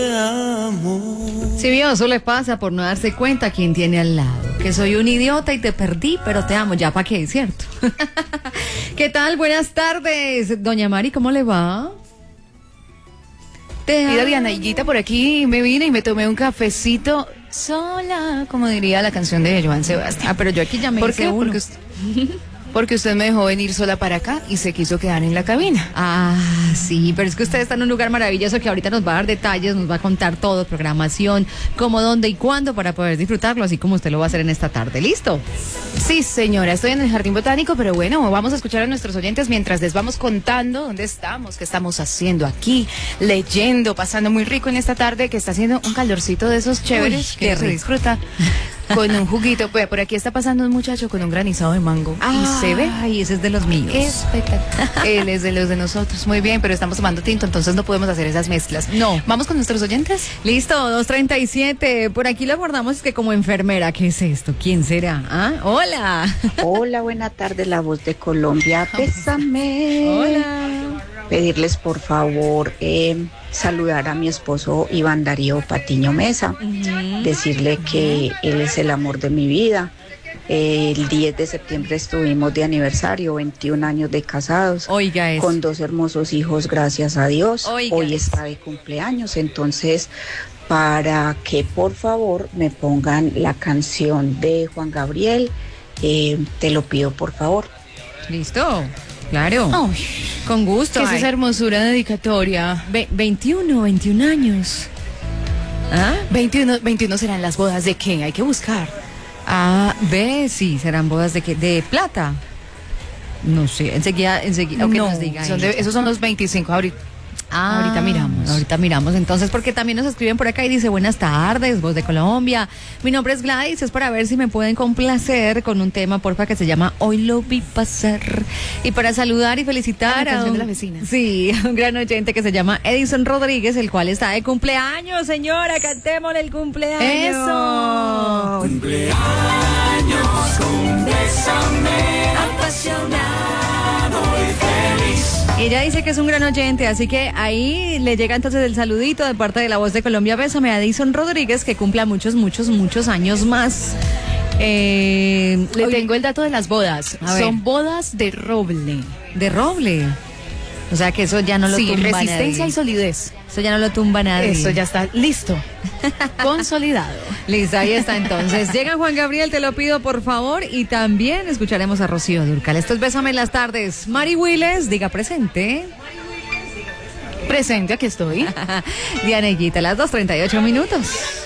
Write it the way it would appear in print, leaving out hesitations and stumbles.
Si bien eso le pasa por no darse cuenta quién tiene al lado. Que soy un idiota y te perdí, pero te amo. Ya para qué, ¿cierto? ¿Qué tal? Buenas tardes. Doña Mari, ¿cómo le va? Mira, Dianaiguita, por aquí me vine y me tomé un cafecito sola, como diría la canción de Joan Sebastián. Ah, pero yo aquí ya me hice uno. Porque usted me dejó venir sola para acá y se quiso quedar en la cabina. Ah, sí, pero es que usted está en un lugar maravilloso que ahorita nos va a dar detalles, nos va a contar todo, programación, cómo, dónde y cuándo para poder disfrutarlo, así como usted lo va a hacer en esta tarde. ¿Listo? Sí, señora, estoy en el Jardín Botánico, pero bueno, vamos a escuchar a nuestros oyentes mientras les vamos contando dónde estamos, qué estamos haciendo aquí, leyendo, pasando muy rico en esta tarde que está haciendo un calorcito de esos chéveres. Uy, que se disfruta. Con un juguito, pues por aquí está pasando un muchacho con un granizado de mango. Y se ve. Ay, ese es de los míos. Espectacular. Él es de los de nosotros. Muy bien, pero estamos tomando tinto, entonces no podemos hacer esas mezclas. No. ¿Vamos con nuestros oyentes? Listo, 2:37. Por aquí lo abordamos que como enfermera, ¿qué es esto? ¿Quién será? ¿Ah? Hola. Hola, buena tarde, la voz de Colombia. Bésame. Hola. Pedirles por favor saludar a mi esposo Iván Darío Patiño Mesa, decirle que él es el amor de mi vida. El 10 de septiembre estuvimos de aniversario, 21 años de casados. Oiga eso. Con 2 hermosos hijos, gracias a Dios. Oiga Hoy eso. está de cumpleaños, entonces para que por favor me pongan la canción de Juan Gabriel, te lo pido por favor. Listo. Claro. Ay, Con gusto. ¿qué es esa hermosura dedicatoria? 21 años. ¿Ah? 21 serán las bodas de qué, hay que buscar. Ah, ve, sí, serán bodas de qué, de plata. No sé, enseguida, aunque No, nos diga esos son los 25 ahorita. Ahorita miramos. Ahorita miramos, entonces, porque también nos escriben por acá y dice, buenas tardes, voz de Colombia. Mi nombre es Gladys, es para ver si me pueden complacer con un tema, porfa, que se llama Hoy lo vi pasar. Y para saludar y felicitar la canción un, de la vecina. Sí, a un gran oyente que se llama Edison Rodríguez, el cual está de cumpleaños, señora, cantémosle el cumpleaños. ¡Eso! Cumpleaños con Bésame, apasionado y feliz. Ella dice que es un gran oyente, así que ahí le llega entonces el saludito de parte de la voz de Colombia. Bésame a Edison Rodríguez, que cumpla muchos años más. Le tengo el dato de las bodas. A ver. Son bodas de roble. De roble. O sea que eso ya no lo Sí, tumba resistencia nadie. y solidez. Eso ya no lo tumba nadie. Eso ya está listo. Consolidado. Listo, ahí está entonces. Llega Juan Gabriel, te lo pido por favor. Y también escucharemos a Rocío Dúrcal. Esto es Bésame en las tardes. Mari Willes, diga presente. Presente, aquí estoy. Dianeguita, las 2:38.